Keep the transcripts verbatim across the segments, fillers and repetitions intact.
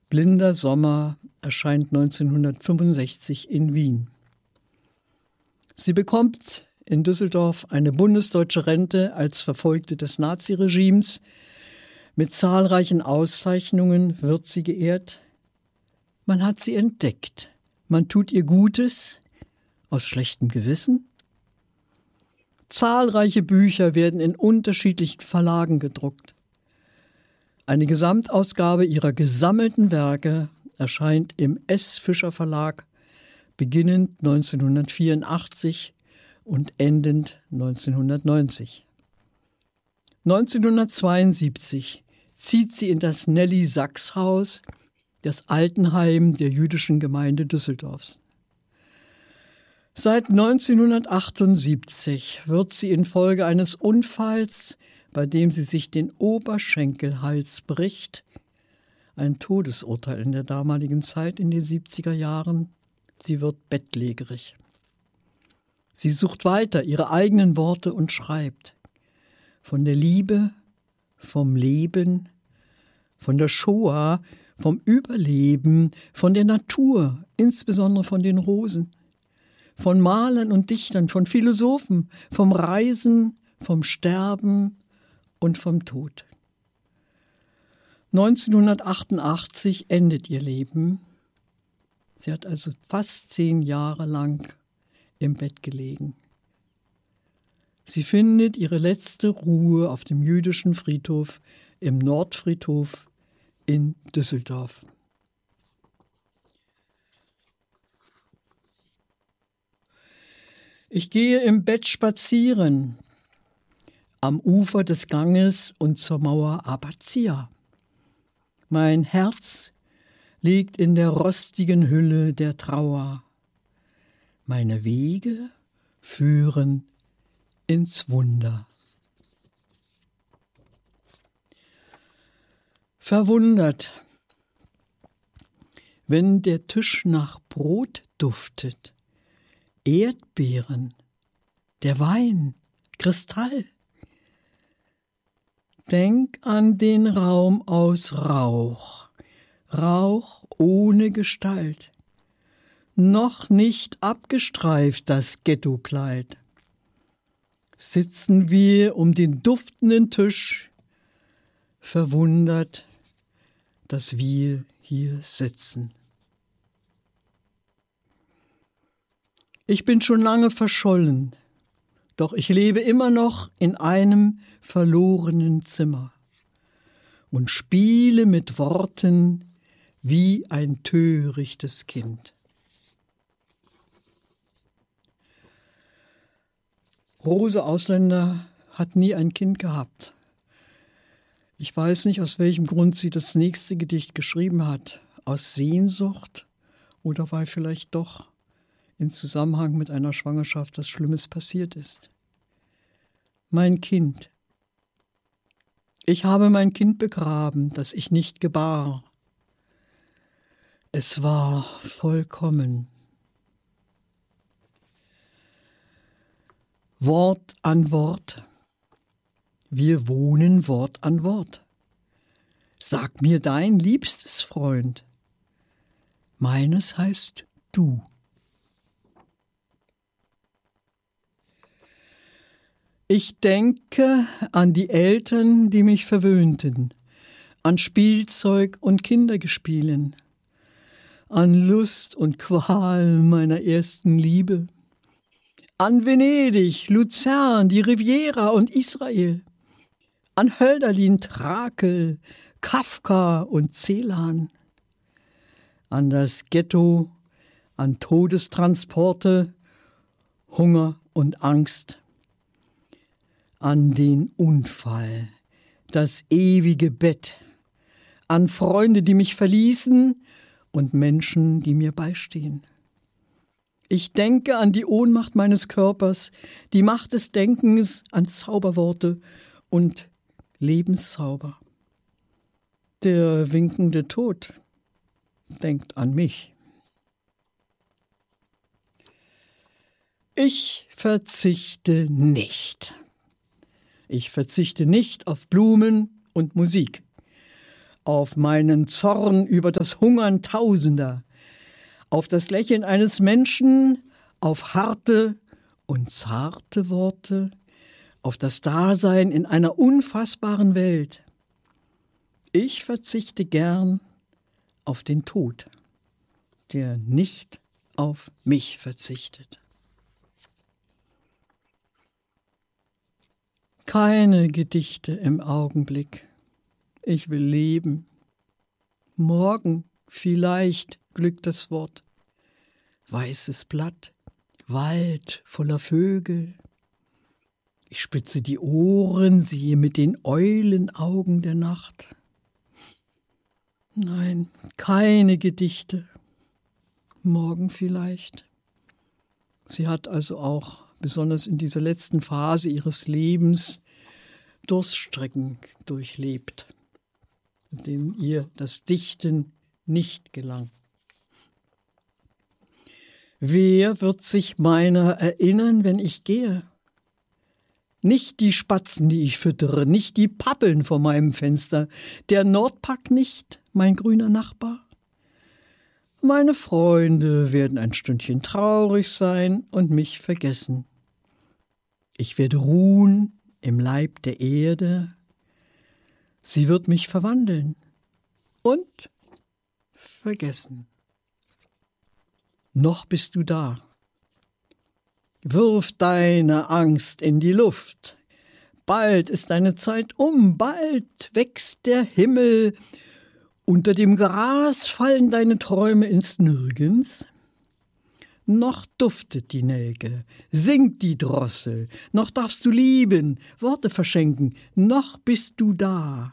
Blinder Sommer erscheint neunzehnhundertfünfundsechzig in Wien. Sie bekommt in Düsseldorf eine bundesdeutsche Rente als Verfolgte des Naziregimes. Mit zahlreichen Auszeichnungen wird sie geehrt. Man hat sie entdeckt. Man tut ihr Gutes aus schlechtem Gewissen. Zahlreiche Bücher werden in unterschiedlichen Verlagen gedruckt. Eine Gesamtausgabe ihrer gesammelten Werke erscheint im S. Fischer Verlag, beginnend neunzehnhundertvierundachtzig und endend neunzehnhundertneunzig. neunzehnhundertzweiundsiebzig zieht sie in das Nelly-Sachs-Haus, das Altenheim der jüdischen Gemeinde Düsseldorfs. Seit neunzehnhundertachtundsiebzig wird sie infolge eines Unfalls, bei dem sie sich den Oberschenkelhals bricht, ein Todesurteil in der damaligen Zeit in den siebziger Jahren, sie wird bettlägerig. Sie sucht weiter ihre eigenen Worte und schreibt von der Liebe, vom Leben, von der Shoah, vom Überleben, von der Natur, insbesondere von den Rosen, von Malern und Dichtern, von Philosophen, vom Reisen, vom Sterben und vom Tod. neunzehnhundertachtundachtzig endet ihr Leben. Sie hat also fast zehn Jahre lang im Bett gelegen. Sie findet ihre letzte Ruhe auf dem jüdischen Friedhof im Nordfriedhof in Düsseldorf. Ich gehe im Bett spazieren, am Ufer des Ganges und zur Mauer Abazia. Mein Herz liegt in der rostigen Hülle der Trauer. Meine Wege führen ins Wunder. Verwundert, wenn der Tisch nach Brot duftet, Erdbeeren, der Wein, Kristall. Denk an den Raum aus Rauch, Rauch ohne Gestalt, noch nicht abgestreift das Ghettokleid. Sitzen wir um den duftenden Tisch, verwundert, dass wir hier sitzen. Ich bin schon lange verschollen, doch ich lebe immer noch in einem verlorenen Zimmer und spiele mit Worten wie ein törichtes Kind. Rose Ausländer hat nie ein Kind gehabt. Ich weiß nicht, aus welchem Grund sie das nächste Gedicht geschrieben hat. Aus Sehnsucht oder weil vielleicht doch in Zusammenhang mit einer Schwangerschaft was Schlimmes passiert ist. Mein Kind. Ich habe mein Kind begraben, das ich nicht gebar. Es war vollkommen. Wort an Wort. Wir wohnen Wort an Wort. Sag mir dein liebstes Freund. Meines heißt du. Ich denke an die Eltern, die mich verwöhnten, an Spielzeug und Kindergespielen, an Lust und Qual meiner ersten Liebe, an Venedig, Luzern, die Riviera und Israel, an Hölderlin, Trakel, Kafka und Celan, an das Ghetto, an Todestransporte, Hunger und Angst, an den Unfall, das ewige Bett, an Freunde, die mich verließen und Menschen, die mir beistehen. Ich denke an die Ohnmacht meines Körpers, die Macht des Denkens, an Zauberworte und Lebenszauber. Der winkende Tod denkt an mich. Ich verzichte nicht. Ich verzichte nicht auf Blumen und Musik, auf meinen Zorn über das Hungern Tausender, auf das Lächeln eines Menschen, auf harte und zarte Worte, auf das Dasein in einer unfassbaren Welt. Ich verzichte gern auf den Tod, der nicht auf mich verzichtet. Keine Gedichte im Augenblick. Ich will leben. Morgen vielleicht glückt das Wort. Weißes Blatt, Wald voller Vögel. Ich spitze die Ohren, siehe mit den Eulenaugen der Nacht. Nein, keine Gedichte. Morgen vielleicht. Sie hat also auch, besonders in dieser letzten Phase ihres Lebens, Durststrecken durchlebt, in denen ihr das Dichten nicht gelang. Wer wird sich meiner erinnern, wenn ich gehe? Nicht die Spatzen, die ich füttere, nicht die Pappeln vor meinem Fenster, der Nordpack nicht, mein grüner Nachbar. Meine Freunde werden ein Stündchen traurig sein und mich vergessen. Ich werde ruhen im Leib der Erde. Sie wird mich verwandeln und vergessen. Noch bist du da. Wirf deine Angst in die Luft. Bald ist deine Zeit um, bald wächst der Himmel. Unter dem Gras fallen deine Träume ins Nirgends. Noch duftet die Nelke, singt die Drossel, noch darfst du lieben, Worte verschenken, noch bist du da.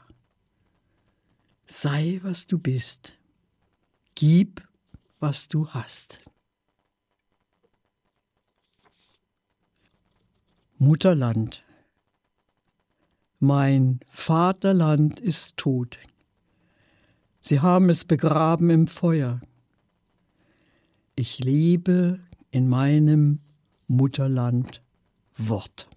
Sei, was du bist, gib, was du hast. Mutterland, mein Vaterland ist tot. Sie haben es begraben im Feuer. Ich lebe in meinem Mutterland Wort.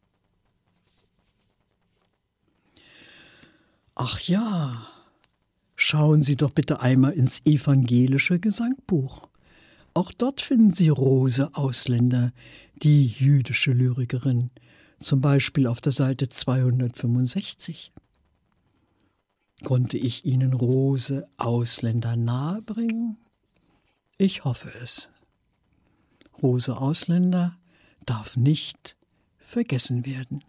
Ach ja, schauen Sie doch bitte einmal ins evangelische Gesangbuch. Auch dort finden Sie Rose Ausländer, die jüdische Lyrikerin, zum Beispiel auf der Seite zweihundertfünfundsechzig. Konnte ich Ihnen Rose Ausländer nahebringen? Ich hoffe es. Rose Ausländer darf nicht vergessen werden.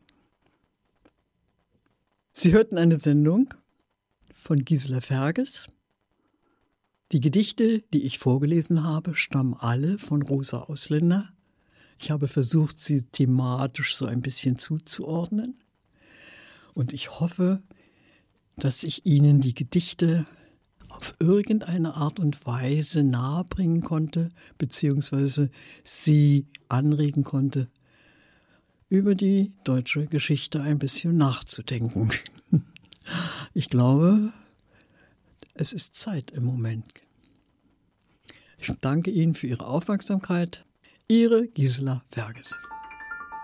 Sie hörten eine Sendung von Gisela Verges. Die Gedichte, die ich vorgelesen habe, stammen alle von Rosa Ausländer. Ich habe versucht, sie thematisch so ein bisschen zuzuordnen. Und ich hoffe, dass ich Ihnen die Gedichte auf irgendeine Art und Weise nahebringen konnte, beziehungsweise sie anregen konnte, über die deutsche Geschichte ein bisschen nachzudenken. Ich glaube, es ist Zeit im Moment. Ich danke Ihnen für Ihre Aufmerksamkeit. Ihre Gisela Verges.